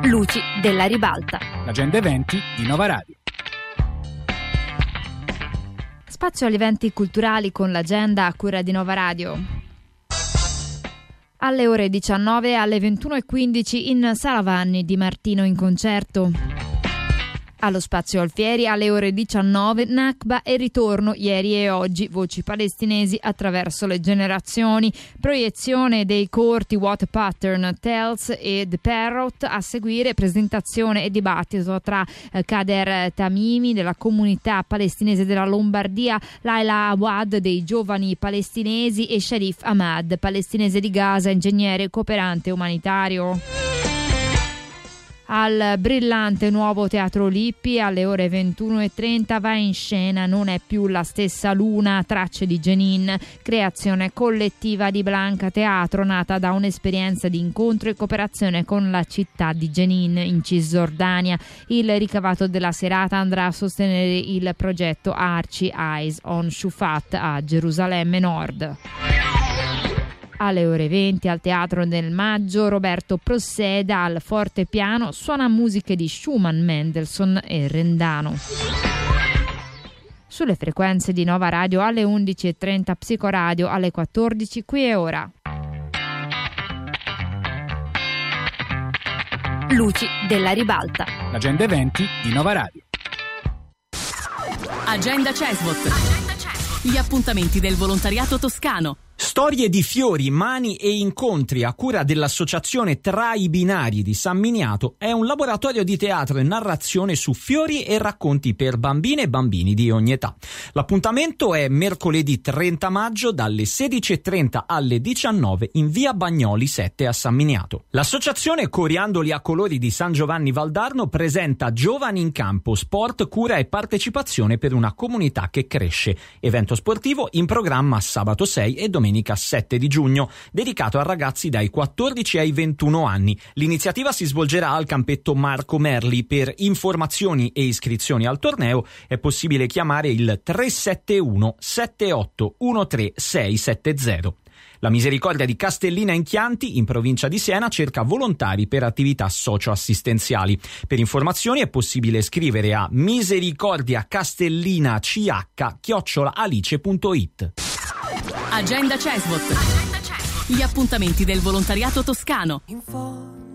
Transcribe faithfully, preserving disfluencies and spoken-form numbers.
Luci della ribalta. L'agenda eventi di Nova Radio. Spazio agli eventi culturali con l'agenda a cura di Nova Radio. Alle ore diciannove e alle ventuno e quindici in Sala Vanni di Martino in concerto. Allo Spazio Alfieri alle ore diciannove Nakba e ritorno ieri e oggi, voci palestinesi attraverso le generazioni, proiezione dei corti What Pattern Tells e The Parrot, a seguire presentazione e dibattito tra eh, Kader Tamimi della comunità palestinese della Lombardia, Laila Awad dei giovani palestinesi e Sharif Ahmad, palestinese di Gaza, ingegnere cooperante umanitario. Al brillante nuovo Teatro Lippi alle ore ventuno e trenta va in scena Non è più la stessa luna, tracce di Jenin, creazione collettiva di Blanca Teatro nata da un'esperienza di incontro e cooperazione con la città di Jenin in Cisgiordania. Il ricavato della serata andrà a sostenere il progetto Archie Eyes on Shufat a Gerusalemme Nord. Alle ore venti al Teatro del Maggio Roberto Prosseda al fortepiano suona musiche di Schumann, Mendelssohn e Rendano. Sulle frequenze di Nova Radio alle undici e trenta Psicoradio, alle quattordici Qui e Ora. Luci della ribalta. L'agenda eventi di Nova Radio. Agenda Cesbot. Gli appuntamenti del volontariato toscano. Storie di fiori, mani e incontri a cura dell'Associazione Tra i Binari di San Miniato è un laboratorio di teatro e narrazione su fiori e racconti per bambine e bambini di ogni età. L'appuntamento è mercoledì trenta maggio dalle sedici e trenta alle diciannove in via Bagnoli sette a San Miniato. L'associazione Coriandoli a colori di San Giovanni Valdarno presenta Giovani in Campo, sport, cura e partecipazione per una comunità che cresce. Evento sportivo in programma sabato sei e domenica sette di giugno, dedicato a ragazzi dai quattordici ai ventuno anni. L'iniziativa si svolgerà al campetto Marco Merli. Per informazioni e iscrizioni al torneo è possibile chiamare il tre sette uno sette otto uno tre sei sette zero. La Misericordia di Castellina in Chianti, in provincia di Siena, cerca volontari per attività socio-assistenziali. Per informazioni è possibile scrivere a misericordiacastellinach chiocciola alice punto it. Agenda Cesbot. Gli appuntamenti del volontariato toscano.